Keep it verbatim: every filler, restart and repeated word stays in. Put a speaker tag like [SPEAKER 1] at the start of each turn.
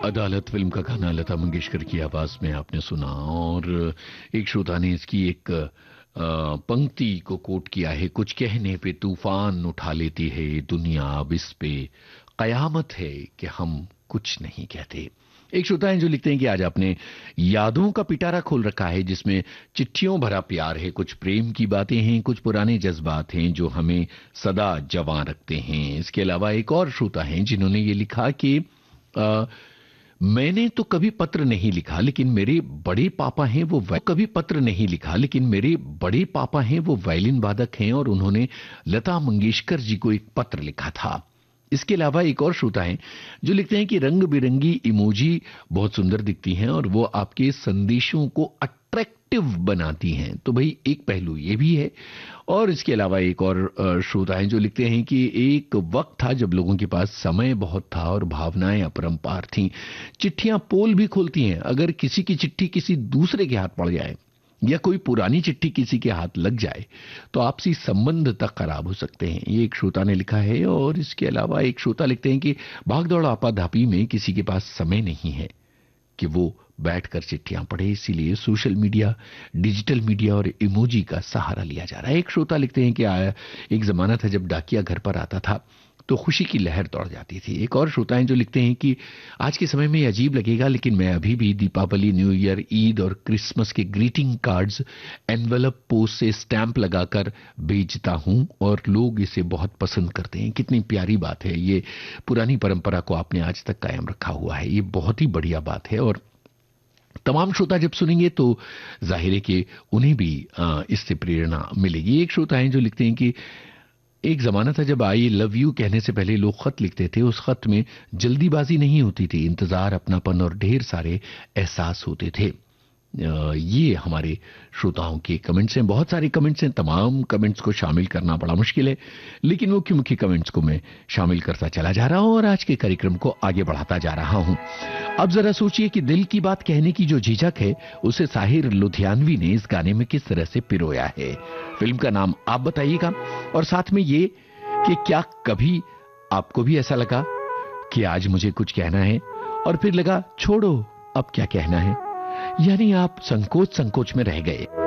[SPEAKER 1] अदालत फिल्म का गाना लता मंगेशकर की आवाज में आपने सुना। और एक श्रोता ने इसकी एक अ, पंक्ति को कोट किया है, कुछ कहने पे तूफान उठा लेती है दुनिया, अब इस पे कयामत है कि हम कुछ नहीं कहते। एक श्रोता है जो लिखते हैं कि आज आपने यादों का पिटारा खोल रखा है जिसमें चिट्ठियों भरा प्यार है, कुछ प्रेम की बातें हैं, कुछ पुराने जज्बात हैं जो हमें सदा जवां रखते हैं। इसके अलावा एक और श्रोता हैं जिन्होंने ये लिखा कि आ, मैंने तो कभी पत्र नहीं लिखा लेकिन मेरे बड़े पापा हैं वो वै... कभी पत्र नहीं लिखा लेकिन मेरे बड़े पापा हैं वो वायलिन वादक हैं और उन्होंने लता मंगेशकर जी को एक पत्र लिखा था। इसके अलावा एक और श्रोता हैं जो लिखते हैं कि रंग बिरंगी इमोजी बहुत सुंदर दिखती हैं और वो आपके संदेशों को अट्रैक्टिव बनाती हैं। तो भाई एक पहलू ये भी है। और इसके अलावा एक और श्रोता हैं जो लिखते हैं कि एक वक्त था जब लोगों के पास समय बहुत था और भावनाएं अपरंपार थीं। चिट्ठियां पोल भी खोलती हैं, अगर किसी की चिट्ठी किसी दूसरे के हाथ पड़ जाए या कोई पुरानी चिट्ठी किसी के हाथ लग जाए तो आपसी संबंध तक खराब हो सकते हैं, ये एक श्रोता ने लिखा है। और इसके अलावा एक श्रोता लिखते हैं कि भागदौड़ आपाधापी में किसी के पास समय नहीं है कि वो बैठकर चिट्ठियां पढ़े, इसीलिए सोशल मीडिया, डिजिटल मीडिया और इमोजी का सहारा लिया जा रहा है। एक श्रोता लिखते हैं कि आया एक जमाना था जब डाकिया घर पर आता था तो खुशी की लहर दौड़ जाती थी। एक और श्रोता हैं जो लिखते हैं कि आज के समय में ये अजीब लगेगा लेकिन मैं अभी भी दीपावली, न्यू ईयर, ईद और क्रिसमस के ग्रीटिंग कार्ड्स एनवेलप पोस्ट से स्टैंप लगाकर भेजता हूं और लोग इसे बहुत पसंद करते हैं। कितनी प्यारी बात है, ये पुरानी परंपरा को आपने आज तक कायम रखा हुआ है, ये बहुत ही बढ़िया बात है। और तमाम श्रोता जब सुनेंगे तो जाहिर है कि उन्हें भी इससे प्रेरणा मिलेगी। एक श्रोता हैं जो लिखते हैं कि एक जमाना था जब आई लव यू कहने से पहले लोग खत लिखते थे, उस खत में जल्दीबाजी नहीं होती थी, इंतजार, अपनापन और ढेर सारे एहसास होते थे। ये हमारे श्रोताओं के कमेंट्स हैं, बहुत सारे कमेंट्स हैं, तमाम कमेंट्स को शामिल करना बड़ा मुश्किल है लेकिन मुख्य मुख्य कमेंट्स को मैं शामिल करता चला जा रहा हूं और आज के कार्यक्रम को आगे बढ़ाता जा रहा हूं। अब जरा सोचिए कि दिल की बात कहने की जो झिझक है उसे साहिर लुधियानवी ने इस गाने में किस तरह से पिरोया है। फिल्म का नाम आप बताइएगा और साथ में ये कि क्या कभी आपको भी ऐसा लगा कि आज मुझे कुछ कहना है और फिर लगा छोड़ो अब क्या कहना है, यानी आप संकोच संकोच में रह गए।